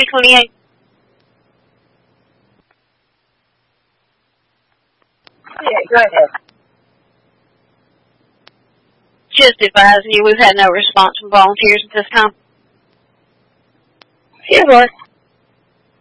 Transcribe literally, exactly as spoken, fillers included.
three twenty-eight. Yeah, go ahead. Just advising you, we've had no response from volunteers at this time. Yeah, boy.